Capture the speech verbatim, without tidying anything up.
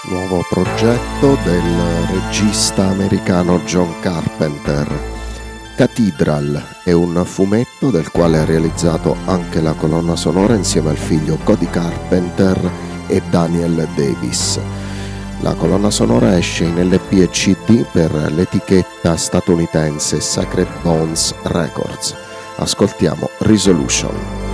nuovo progetto del regista americano John Carpenter. Cathedral è un fumetto del quale ha realizzato anche la colonna sonora insieme al figlio Cody Carpenter e Daniel Davis. La colonna sonora esce in L P e C D per l'etichetta statunitense Sacred Bones Records. Ascoltiamo Resolution.